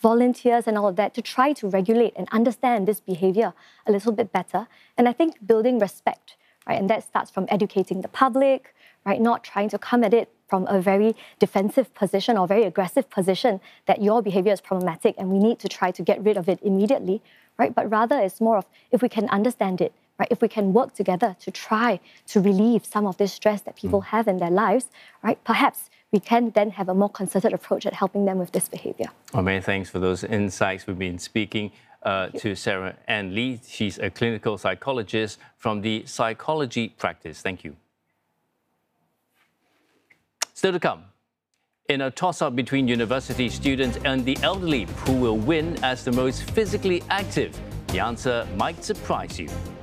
volunteers and all of that to try to regulate and understand this behavior a little bit better. And I think building respect, right? And that starts from educating the public, right? Not trying to come at it from a very defensive position or very aggressive position that your behavior is problematic and we need to try to get rid of it immediately, right? But rather it's more of if we can understand it, right? If we can work together to try to relieve some of this stress that people have in their lives, right? Perhaps we can then have a more concerted approach at helping them with this behavior. Well, many thanks for those insights. We've been speaking to Sarah Ann Lee. She's a clinical psychologist from the psychology practice. Thank you. Still to come, in a toss-up between university students and the elderly, who will win as the most physically active? The answer might surprise you.